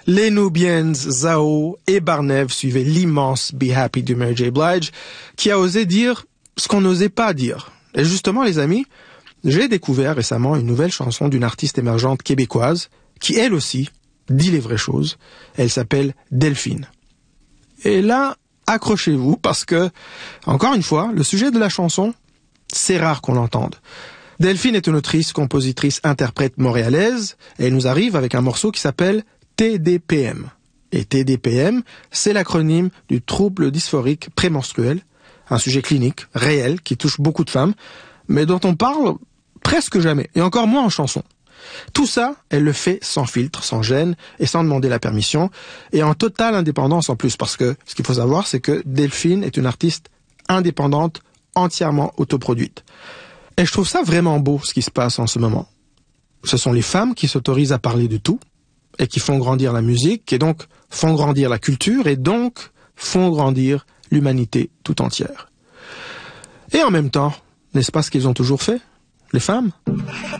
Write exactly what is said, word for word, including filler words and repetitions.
Les Nubians, Zao et Barnev suivaient l'immense Be Happy de Mary J. Blige, qui a osé dire ce qu'on n'osait pas dire. Et justement, les amis, j'ai découvert récemment une nouvelle chanson d'une artiste émergente québécoise, qui elle aussi dit les vraies choses. Elle s'appelle Delphine. Et là, accrochez-vous, parce que, encore une fois, le sujet de la chanson, c'est rare qu'on l'entende. Delphine est une autrice, compositrice, interprète montréalaise, et elle nous arrive avec un morceau qui s'appelle T D P M. Et T D P M, c'est l'acronyme du trouble dysphorique prémenstruel, un sujet clinique, réel, qui touche beaucoup de femmes, mais dont on parle presque jamais, et encore moins en chanson. Tout ça, elle le fait sans filtre, sans gêne, et sans demander la permission, et en totale indépendance en plus, parce que ce qu'il faut savoir, c'est que Delphine est une artiste indépendante, entièrement autoproduite. Et je trouve ça vraiment beau, ce qui se passe en ce moment. Ce sont les femmes qui s'autorisent à parler de tout, et qui font grandir la musique, et donc font grandir la culture, et donc font grandir l'humanité tout entière. Et en même temps, n'est-ce pas ce qu'ils ont toujours fait, les femmes ?